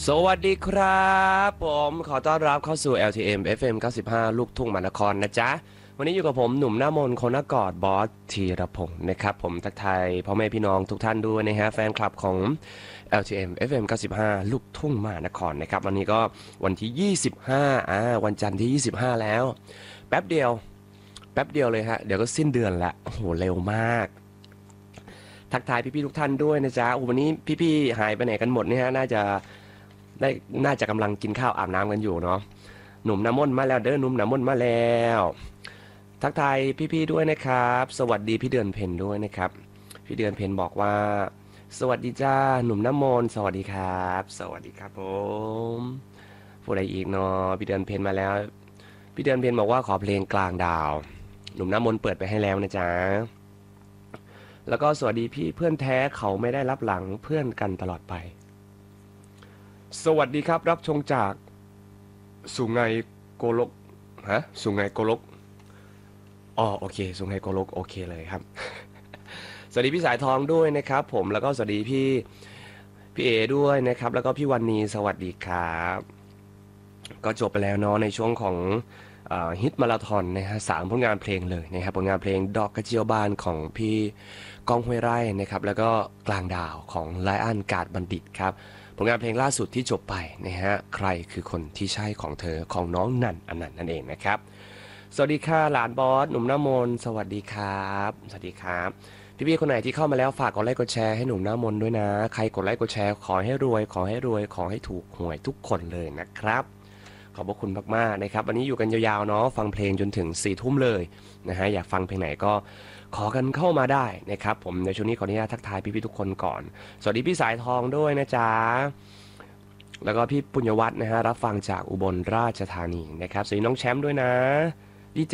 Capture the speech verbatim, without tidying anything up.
สวัสดีครับผมขอต้อนรับเข้าสู่ แอล ที เอ็ม เอฟ เอ็ม เก้าสิบห้าลูกทุ่งมหานครนะจ๊ะวันนี้อยู่กับผมหนุ่มหน้ามนต์คนนกอดบอสธีรพงศ์นะครับผมทักทายพ่อแม่พี่น้องทุกท่านด้วยนะฮะแฟนคลับของ แอล ที เอ็ม เอฟ เอ็ม เก้าสิบห้าลูกทุ่งมหานครนะครับวันนี้ก็วันที่ยี่สิบห้าอ่าวันจันทร์ที่ยี่สิบห้าแล้วแป๊บเดียวแป๊บเดียวเลยฮะเดี๋ยวก็สิ้นเดือนละโอ้โหเร็วมากทักทายพี่ๆทุกท่านด้วยนะจ๊ะโอ้วันนี้พี่ๆหายไปไหนกันหมดเนี่ยฮะน่าจะ ได้น่าจะกำลังกินข้าวอาบน้ำกันอยู่เนาะหนุ่มน้ำมนต์มาแล้วเด้อหนุ่มน้ำมนต์มาแล้วทักทายพี่ๆด้วยนะครับสวัสดีพี่เดือนเพ็ญด้วยนะครับพี่เดือนเพ็ญบอกว่าสวัสดีจ้าหนุ่มน้ำมนต์สวัสดีครับสวัสดีครับผมผู้ใดอีกเนาะพี่เดือนเพ็ญมาแล้วพี่เดือนเพ็ญบอกว่าขอเพลงกลางดาวหนุ่มน้ำมนต์เปิดไปให้แล้วนะจ๊ะแล้วก็สวัสดีพี่เพื่อนแท้เขาไม่ได้รับหลังเพื่อนกันตลอดไปสวัสดีครับรับชมจากสุไหงโกลกฮะสุไหงโกลกอ๋อโอเคสุไหงโกลกโอเคเลยครับสวัสดีพี่สายทองด้วยนะครับผมแล้วก็สวัสดีพี่พี่เอด้วยนะครับแล้วก็พี่วันนีสวัสดีครับก็จบไปแล้วเนาะในช่วงของฮิตมาราธอนนะฮะสามผลงานเพลงเลยนะครับผลงานเพลงดอกกระเจียวบานของพี่ก้องห้วยไร่นะครับแล้วก็กลางดาวของไลอ้อนกาดบัณฑิตครับผลงานเพลงล่าสุดที่จบไปนะฮะใครคือคนที่ใช่ของเธอของน้องนันอนันต์นั่นเองนะครับสวัสดีค่ะหลานบอสหนุ่มน้ำมนต์สวัสดีครับสวัสดีครับพี่ๆคนไหนที่เข้ามาแล้วฝากกดไลค์กดแชร์ให้หนุ่มน้ำมนต์ด้วยนะใครกดไลค์กดแชร์ขอให้รวยขอให้รวยขอให้ถูกหวยทุกคนเลยนะครับขอบพระคุณมากๆนะครับวันนี้อยู่กันยาวๆเนาะฟังเพลงจนถึงสี่ทุ่มเลยนะฮะอยากฟังเพลงไหนก็ขอกันเข้ามาได้นะครับผมในช่วงนี้ขออนุญาตทักทายพี่ๆทุกคนก่อนสวัสดีพี่สายทองด้วยนะจ๊ะแล้วก็พี่ปุญญวัฒน์นะฮะรับฟังจากอุบลราชธานีนะครับสวัสดีน้องแชมป์ด้วยนะ